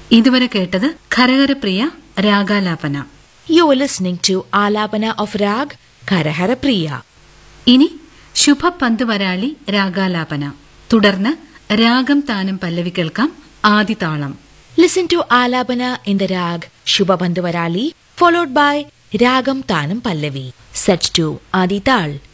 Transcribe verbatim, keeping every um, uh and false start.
ഇതുവരെ കേട്ടത് Kharaharapriya രാഗാലാപന. You were listening to Alapana of Rag Kharahara Priya. ഇനി ശുഭ പന്തുവരാളി രാഗാലാപന. തുടർന്ന് രാഗം താനം പല്ലവി കേൾക്കാം. ആദിതാളം. Listen to Alapana in the Rag Shubha Bandhuvarali, followed by Ragam Tanam Pallavi. Set to Adi Tal.